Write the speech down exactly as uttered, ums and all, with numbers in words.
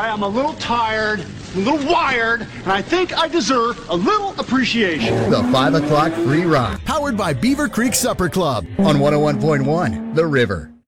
I'm a little tired, a little wired, and I think I deserve a little appreciation. The five o'clock free ride. Powered by Beaver Creek Supper Club On one oh one point one, The River.